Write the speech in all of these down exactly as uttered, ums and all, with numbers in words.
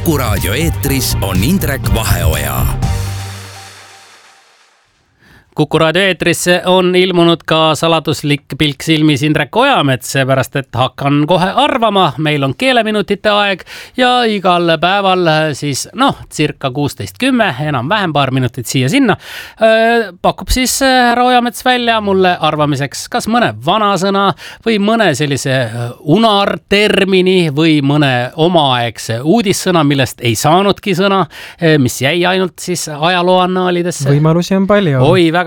Kuku raadio eetris on Indrek Vaheoja. Kuku raadio eetrisse on ilmunud ka saladuslik pilk silmis Indrek Ojamets, seepärast et hakkan kohe arvama, meil on keeleminutite aeg ja igal päeval siis noh, circa kuusteist kümme, enam vähem paar minutit siia sinna, pakub siis härra Ojamets välja mulle arvamiseks kas mõne vanasõna või mõne sellise unartermini või mõne omaaegse uudissõna, millest ei saanudki sõna, mis jäi ainult siis ajalooannaalidesse. Võimalusi on palju.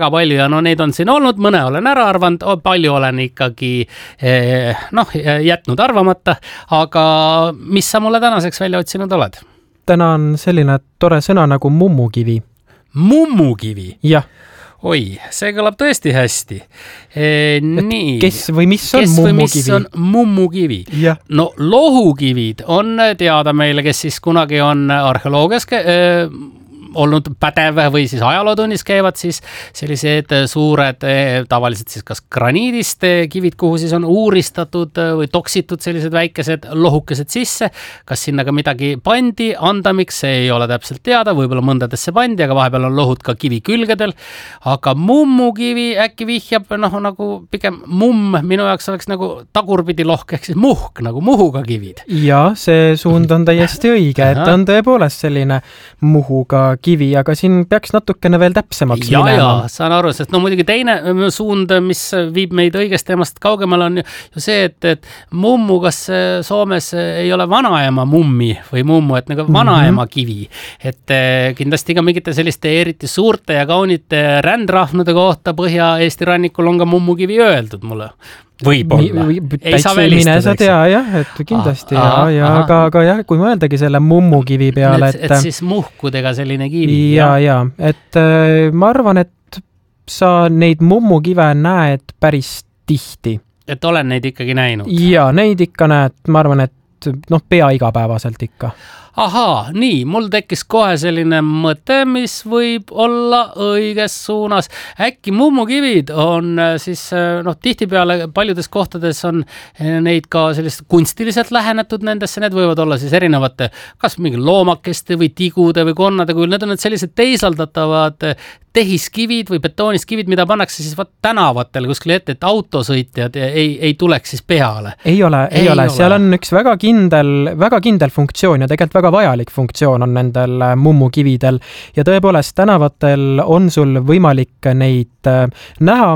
Täna on selline tore sõna nagu mummukivi. Mummukivi? Jah. Oi, see kõlab tõesti hästi. E, nii. Kes või mis on kes mummukivi? Kes või mis on mummukivi? Ja. No lohukivid on teada meile, kes siis kunagi on arheoloogias äh, olnud pädev või siis ajalootunnis käivad siis sellised suured, tavaliselt siis kas graniidist kivid, kuhu siis on uuristatud või toksitud sellised väikesed lohukesed sisse. Kas sinna ka midagi pandi, andamiks, see ei ole täpselt teada, võib-olla mõndadesse pandi, aga vahepeal on lohud ka kivi külgedel. Aga mummukivi äkki vihjab, noh nagu pigem mumm, minu jaoks oleks nagu tagurpidi lohk, ehk siis muhk, nagu muhuga kivid. Ja, see suund on täiesti õige, et on tõepoolest selline muhuga kivi, aga siin peaks natukene veel täpsemaks ja, minema. Ja, saan aru, sest no muidugi teine suund, mis viib meid õigest teemast kaugemal, on ju see, et, et mummu, kas Soomes ei ole vanaema mummi või mummu, et nagu vanaema kivi. Et kindlasti ka mingite selliste eriti suurte ja kaunite rändrahnude kohta Põhja-Eesti rannikul on ka mummukivi öeldud mulle. Võib-olla. Ei saa välistada. Sa tea, jah, et kindlasti. Aha, ja, ja, aha. Aga, aga jah, kui mõeldagi selle mummukivi peale, et, et... Et siis muhkudega selline kivi. Ja, ja, ja. Et äh, ma arvan, et sa neid mummukive näed päris tihti. Et olen neid ikkagi näinud? Ja, neid ikka näed, ma arvan, et noh, pea igapäevaselt ikka. Ahaa, nii, mul tekkis kohe selline mõte, mis võib olla õiges suunas. Äkki mummukivid on siis, noh, tihtipeale paljudes kohtades on neid ka sellist kunstiliselt lähenetud nendesse, need võivad olla siis erinevate, kas mingi loomakeste või tigude või konnade, kui need on need sellised teisaldatavad tehiskivid või betoonist kivid, mida pannakse siis vaat tänavatel kuskil ette, et autosõitjad ei, ei tuleks siis peale. Ei ole, ei, ei ole. ole. Seal on üks väga kindel, väga kindel funktsioon ja tegelikult väga vajalik funktsioon on nendel mummukividel ja tõepoolest tänavatel on sul võimalik neid näha.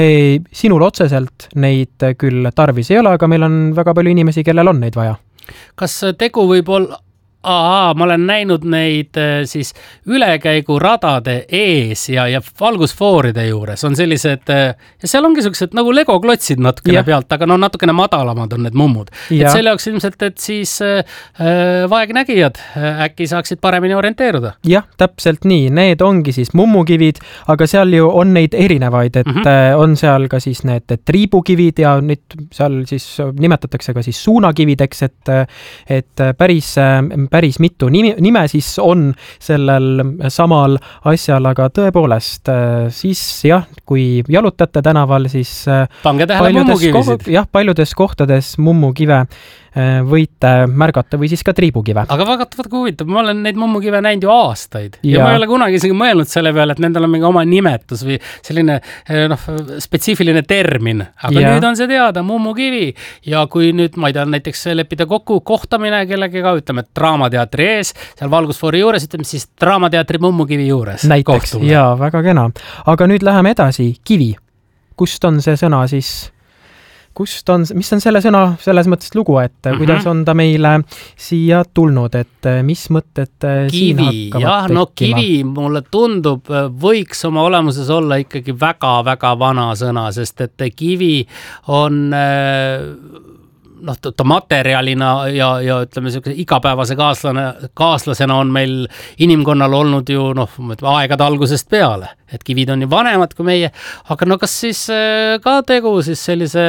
Sinul otseselt neid küll tarvis ei ole, aga meil on väga palju inimesi, kellel on neid vaja. Kas tegu võib olla Aa, ma olen näinud neid siis ülekäiguradade ees ja, ja valgusfooride juures on sellised, ja seal ongi sellised nagu legoklotsid natukene ja. Pealt, aga no natukene madalamad on need mummud. Ja. Et selle jaoks ilmselt, et siis äh, vaegnägijad äkki saaksid paremini orienteeruda. Jah, täpselt nii. Need ongi siis mummukivid, aga seal ju on neid erinevaid, et mm-hmm. on seal ka siis need triibukivid ja nüüd seal siis nimetatakse ka siis suunakivideks, et, et päris päris mitu nime, nime siis on sellel samal asjal, aga tõepoolest siis jah, kui jalutate tänaval, siis pange tähele mummukivisid. Jah, paljudes kohtades mummukive võite märgata või siis ka triibukive. Aga väga huvitav, ma olen neid mummukive näinud ju aastaid ja, ja ma ei ole kunagi isegi mõelnud selle peale, et nendel on mingi oma nimetus või selline noh, spetsiifiline termin, aga ja. Nüüd on see teada, mummukivi ja kui nüüd, ma ei tea, näiteks lepida kokku kohtamine kellegagi, ütleme, Draamateatri ees, seal valgusfoori juures, ütleme siis Draamateatri mummukivi juures. Näiteks, kohtumine. Jaa, väga kena. Aga nüüd läheme edasi, kivi. Kust on see sõna siis... Kust on, mis on selle sõna selles mõttes lugu, et mm-hmm. kuidas on ta meile siia tulnud, et mis mõtted kivi, siin hakkavad jah, tekkima? No kivi, mulle tundub, võiks oma olemuses olla ikkagi väga-väga vana sõna, sest et kivi on... noh, ta materjalina ja, ja ütleme, igapäevase kaaslane, kaaslasena on meil inimkonnal olnud ju noh, aegade algusest peale, et kivid on ju vanemad kui meie, aga no kas siis ka tegu siis sellise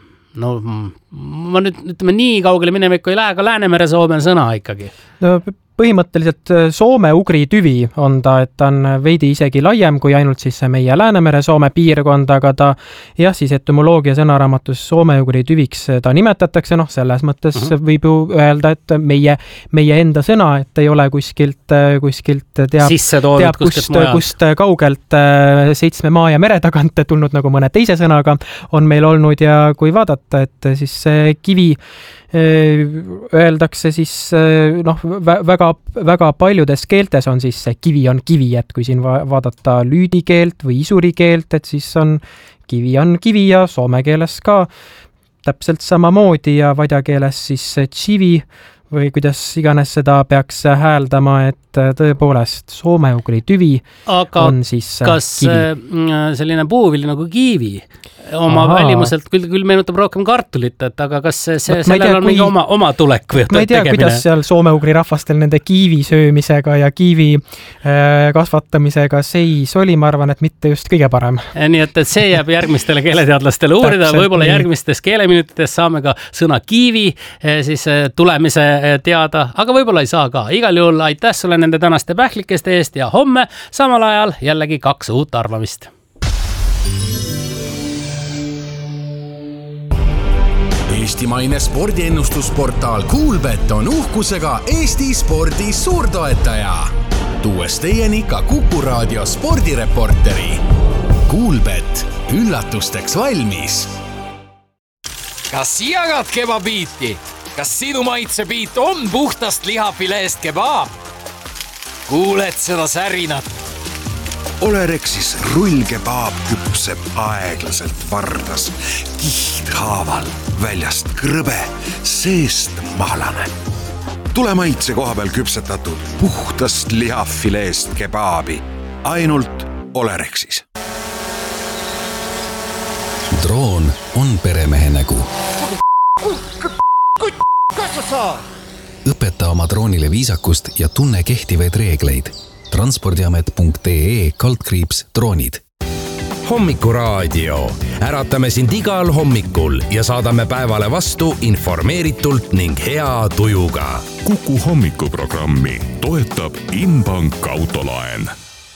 no ma nüüd ütleme nii kaugele minemikku ei lähe, ka Läänemere Soome sõna ikkagi. No põhimõtteliselt soome-ugri tüvi on ta, et ta on veidi isegi laiem kui ainult siis meie Läänemere Soome piirkond, aga ta jah, siis etümoloogia sõnaraamatus soome-ugri tüviks ta nimetatakse, noh, selles mõttes uh-huh. võib ju öelda, et meie, meie enda sõna, et ei ole kuskilt, kuskilt teab, teab kust, kust kaugelt seitsme maa ja mere tagant tulnud nagu mõne teise sõnaga on meil olnud ja kui vaadata, et siis kivi öeldakse siis noh, väga, väga paljudes keeltes on siis see kivi on kivi, et kui siin vaadata lüüdi keelt või isuri keelt, et siis on kivi on kivi ja soome keeles ka täpselt samamoodi ja vadja keeles siis tsivi või kuidas iganes seda peaks hääldama, et tõepoolest soome-ugri tüvi aga on siis kas kivi. Selline puuvili nagu kiivi oma Aha. välimuselt küll, küll meenutab rohkem kartulit, et aga kas see, see sellel tea, on mingi kui... oma, oma tulek või ma ei tea, tegemine? Kuidas seal soome-ugri rahvastel nende kiivi söömisega ja kiivi äh, kasvatamisega seis oli, ma arvan, et mitte just kõige parem. Nii et, et see jääb järgmistele keeleteadlastele uurida, võib-olla järgmistes keeleminutites saame ka sõna kiivi siis tulemise teada, aga võib-olla ei saa ka. Igal juhul aitäh sulle nende tänaste pähklikeste eest ja homme samal ajal jällegi kaks uut arvamist. Eestimaine spordiennustusportaal Kuulbet on uhkusega Eesti spordi suurtoetaja. Tuues teieni ka Kuku Raadio spordireporteri. Kuulbet, üllatusteks valmis. Kas jagad kebabiiti? Kas sinu maitsebiit on puhtast lihafileest kebaab? Kuuled seda särinat? Olerexis rullkebaab küpseb aeglaselt vardas, kihthaaval, väljast krõbe, seest mahlane. Tule maitse koha peal küpsetatud puhtast lihafileest kebaabi, ainult Olerexis. Droon on peremehe nägu. Õpeta oma droonile viisakust ja tunne kehtivaid reegleid. transpordiamet punkt ee kaldkriips droonid. Hommikuraadio. Äratame sind igal hommikul ja saadame päevale vastu informeeritult ning hea tujuga. Kuku hommikuprogrammi toetab Inbank autolaen.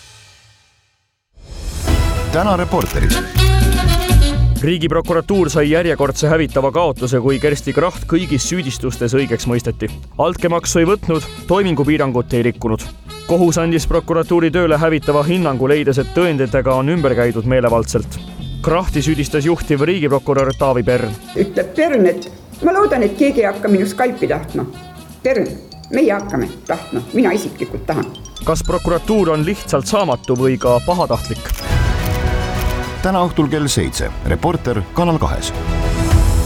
Täna reporteris. Riigiprokuratuur sai järjekordse hävitava kaotuse, kui Kersti Kracht kõigis süüdistustes õigeks mõisteti. Altkemaksu ei võtnud, toimingupiirangut ei rikkunud. Kohus andis prokuratuuri tööle hävitava hinnangu leides, et tõenditega on ümber käidud meelevaldselt. Krahti süüdistas juhtiv riigiprokurör Taavi Pern. Ütleb Pern, et ma loodan, et keegi ei hakka minu Skype'i tahtma. Pern, meie hakkame tahtma, mina isiklikult tahan. Kas prokuratuur on lihtsalt saamatu või ka pahatahtlik? Täna õhtul kell seitse. Reporter Kanal kahes.